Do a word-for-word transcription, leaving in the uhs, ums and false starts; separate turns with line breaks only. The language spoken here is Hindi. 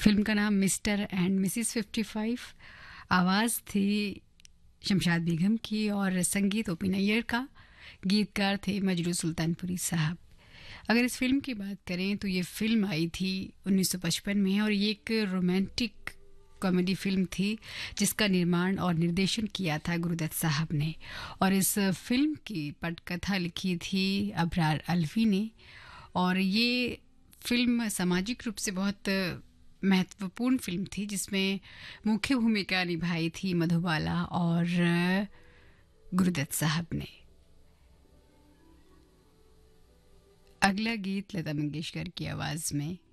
फ़िल्म का नाम mister and Mrs fifty five. आवाज़ थी शमशाद बेगम की और संगीत ओपी नैयर का। गीतकार थे मजरू सुल्तानपुरी साहब। अगर इस फ़िल्म की बात करें तो ये फ़िल्म आई थी उन्नीस सौ पचपन में और ये एक रोमांटिक कॉमेडी फ़िल्म थी जिसका निर्माण और निर्देशन किया था गुरुदत्त साहब ने। और इस फ़िल्म की पटकथा लिखी थी अबरार अलवी ने। और ये फ़िल्म सामाजिक रूप से बहुत महत्वपूर्ण फ़िल्म थी जिसमें मुख्य भूमिका निभाई थी मधुबाला और गुरुदत्त साहब ने। अगला गीत लता मंगेशकर की आवाज़ में